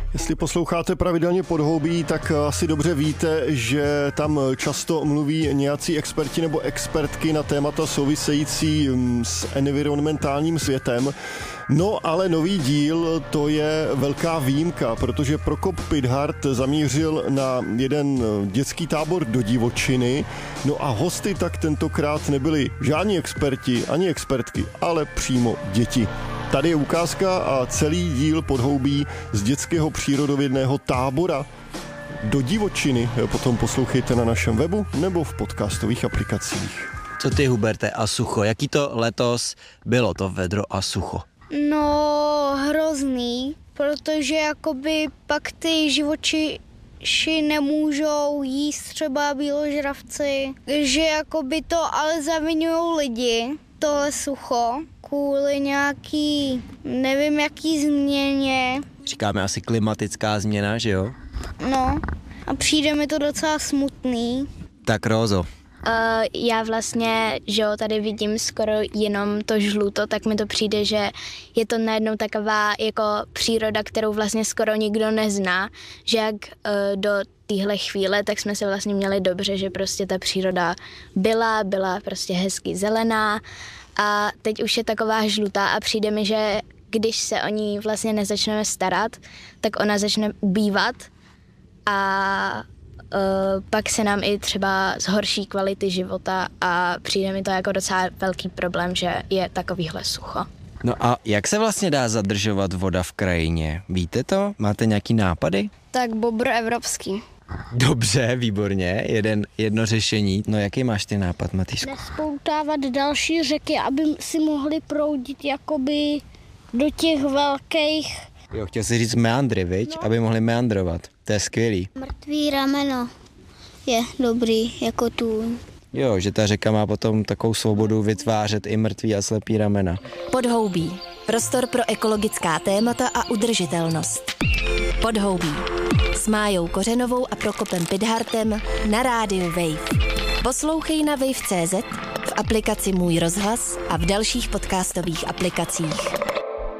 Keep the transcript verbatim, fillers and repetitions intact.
Jestli posloucháte pravidelně Podhoubí, tak asi dobře víte, že tam často mluví nějací experti nebo expertky na témata související s environmentálním světem. No ale nový díl, to je velká výjimka, protože Prokop Pithart zamířil na jeden dětský tábor do divočiny, no a hosty tak tentokrát nebyli žádní experti ani expertky, ale přímo děti. Tady je ukázka a celý díl Podhoubí z dětského přírodovědného tábora do divočiny. Potom poslouchejte na našem webu nebo v podcastových aplikacích. Co ty, Huberte, a sucho? Jaký to letos bylo, to vedro a sucho? No, hrozný, protože jakoby pak ty živočiši nemůžou jíst třeba bíložravci, že jakoby to ale zaviňujou lidi, tohle sucho, kvůli nějaký, nevím jaký změně. Říkáme asi klimatická změna, že jo? No, a přijde mi to docela smutný. Tak Rózo. Uh, já vlastně, že jo, tady vidím skoro jenom to žluto, tak mi to přijde, že je to najednou taková jako příroda, kterou vlastně skoro nikdo nezná, že jak uh, do téhle chvíle, tak jsme se vlastně měli dobře, že prostě ta příroda byla, byla prostě hezky zelená a teď už je taková žlutá a přijde mi, že když se o ní vlastně nezačneme starat, tak ona začne ubývat a Uh, pak se nám i třeba zhorší kvality života a přijde mi to jako docela velký problém, že je takovýhle sucho. No a jak se vlastně dá zadržovat voda v krajině? Víte to? Máte nějaký nápady? Tak bobr evropský. Dobře, výborně, Jeden, jedno řešení. No jaký máš ty nápad, Matýsku? Nespoutávat další řeky, aby si mohli proudit jakoby do těch velkých. Jo, chtěl jsi říct meandry, viď? No. Aby mohli meandrovat. To je skvělý. Mrtvý rameno je dobrý, jako tůň. Jo, že ta řeka má potom takovou svobodu vytvářet i mrtvý a slepý ramena. Podhoubí. Prostor pro ekologická témata a udržitelnost. Podhoubí. S Májou Kořenovou a Prokopem Pithartem na rádiu Wave. Poslouchej na wave tečka cé zet, v aplikaci Můj rozhlas a v dalších podcastových aplikacích.